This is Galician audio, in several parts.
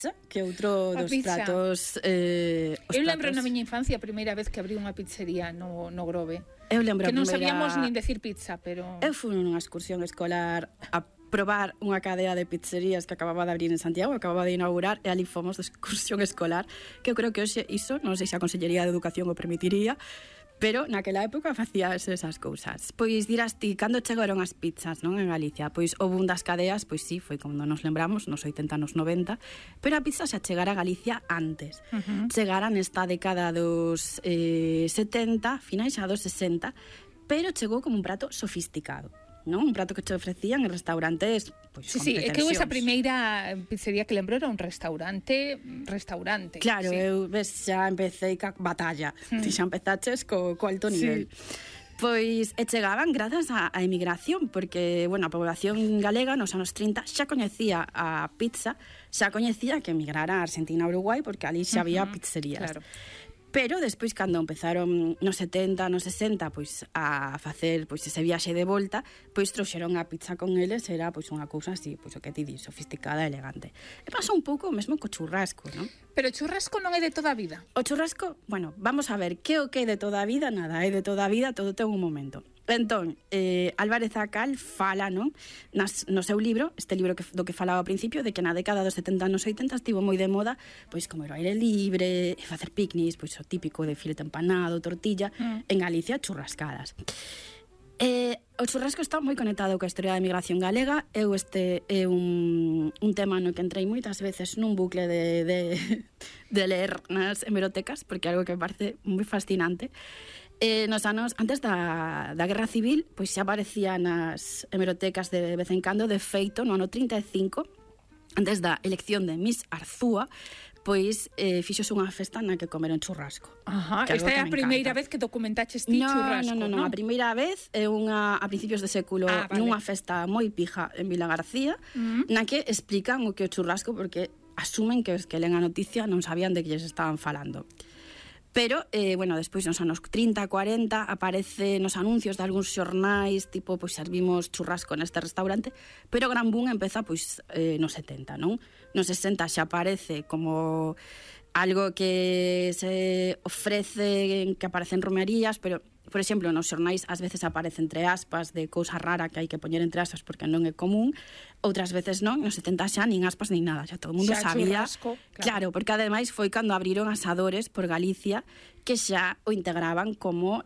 que outro dos pratos eu lembro na miña infancia a primeira vez que abrí unha pizzería no Grove. Eu lembro que non sabíamos nin decir pizza, pero... Eu fui nunha excursión escolar a probar unha cadea de pizzerías que acababa de abrir en Santiago, acababa de inaugurar, e ali fomos de excursión escolar, que eu creo que hoxe iso, non sei se a Consellería de Educación o permitiría, pero naquela época facías esas cousas. Pois dirás ti, cando chegaron as pizzas, non, en Galicia? Pois o boom das cadeas, pois sí, foi como nos lembramos, nos 80, nos 90, pero a pizza xa chegara a Galicia antes. Chegara nesta década dos 70, finais xa dos 60, pero chegou como un prato sofisticado, non? Un prato que te ofrecían en restaurantes, pois, con pretensións. É que eu esa primeira pizzería que lembro era un restaurante. Claro, eu xa empecé ca batalla. Ti xa empezaches co alto nivel. Pois chegaban grazas á emigración, porque, bueno, a población galega nos anos 30 xa coñecía a pizza, xa coñecía que emigrara a Argentina e Uruguai, porque ali xa había pizzerías. Claro. Pero despois, cando empezaron nos 70, nos 60, pois a facer pois ese viaxe de volta, pois trouxeron a pizza con eles, era pois unha cousa así, pois o que ti dis, sofisticada, elegante. E pasou un pouco mesmo co churrasco, non? Pero o churrasco non é de toda a vida. O churrasco, bueno, vamos a ver, que o que é de toda a vida? Nada, é de toda a vida, todo ten un momento. Entón, Álvarez Acal fala, non, no seu libro, este libro do que falaba ao principio, de que na década dos 70 nos 80 estivo moi de moda, pois comer ao aire libre, facer picnics, pois o típico de filete empanado, tortilla, en Galicia churrascadas. O churrasco está moi conectado coa historia da emigración galega. Este é un tema no que entrei moitas veces nun bucle de ler nas hemerotecas, porque é algo que me parece moi fascinante. Nos anos antes da Guerra Civil, pois xa aparecían nas hemerotecas de vez en cando. De feito, no ano 35, antes da elección de Miss Arzúa, pois fixose unha festa na que comeron churrasco. Esta é a primeira vez que documentaches ti churrasco, non? Non, a primeira vez é a principios de século, nunha festa moi pija en Vila García, na que explican o que é o churrasco, porque asumen que os que len a noticia non sabían de que lles estaban falando. Pero, bueno, despois nos anos 30, 40 aparece nos anuncios de algúns xornais, tipo, pois servimos churrasco neste restaurante, pero o gran boom empeza, pois, nos 70, non? Nos 60 xa aparece como algo que se ofrece, que aparece en romerías, pero, por exemplo, nos xornais ás veces aparece entre aspas de cousa rara que hai que poñer entre aspas porque non é común, outras veces non, nos 70 xa nin aspas nin nada, xa todo o mundo sabía. Churrasco, claro, porque ademais foi cando abriron asadores por Galicia que xa o integraban como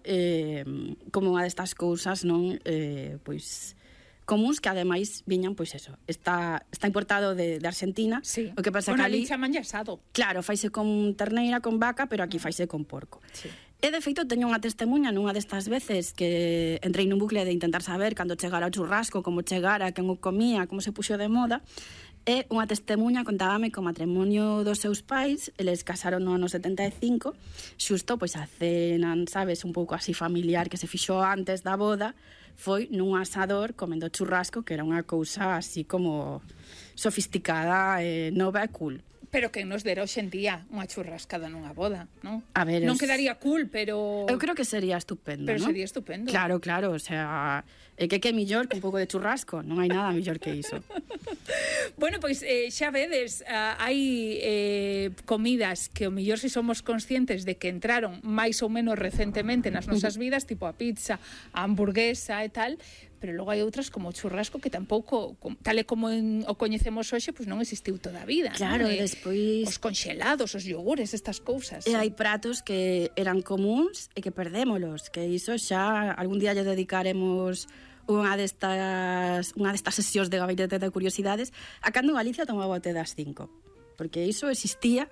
unha destas cousas, non, pois comuns, que ademais viñan, pois eso, está importado de Argentina. Sí. O que pasa que ali chaman asado. Claro, faise con terneira, con vaca, pero aquí faise con porco. Sí. E, de feito, teño unha testemunha nunha destas veces que entrei nun bucle de intentar saber cando chegara o churrasco, como chegara, quen o comía, como se puxo de moda. E unha testemunha contábame que o matrimonio dos seus pais, eles casaron no ano 75, xusto, pois a cena, sabes, un pouco así familiar que se fixo antes da boda, foi nun asador comendo churrasco, que era unha cousa así como sofisticada, nova e cool. Pero que nos dera hoxe en día unha churrascada nunha boda, non? A ver, non quedaría cool, pero... Eu creo que sería estupendo, pero non? Sería estupendo. Claro, o sea, que millor que un pouco de churrasco, non hai nada millor que iso. Bueno, pois xa vedes, hai comidas que o mellor se somos conscientes de que entraron máis ou menos recentemente nas nosas vidas, tipo a pizza, a hamburguesa e tal, pero logo hai outras como o churrasco que tampouco, tal e como o coñecemos hoxe, pois non existiu toda a vida. Claro, e despois os conxelados, os iogures, estas cousas. E hai pratos que eran comuns e que perdémolos, que iso xa algún día lle dedicaremos unha destas sesións de gabinete de curiosidades a cando Galicia tomaba o té das 5, porque iso existía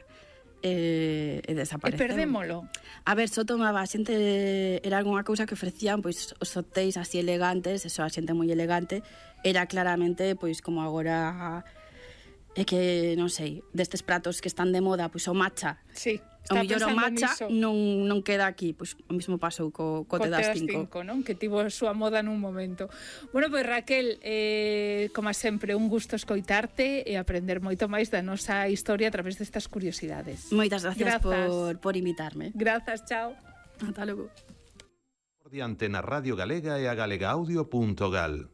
e desapareceu. E perdémolo. A ver, só tomaba a xente, era algunha cousa que ofrecían, pois, os hotéis así elegantes, eso, a xente moi elegante, era claramente, pois, como agora, é que, non sei, destes pratos que están de moda, pois, o matcha. Sí. O mellor o matcha non queda aquí, pois o mesmo pasou co té das 5, non? Que tivo a súa moda nun momento. Bueno, pois Raquel, como sempre, un gusto escoitarte e aprender moito máis da nosa historia a través destas curiosidades. Moitas gracias por invitarme. Grazas, chao. Ata logo. Por diante na Radio Galega e a galegaaudio.gal.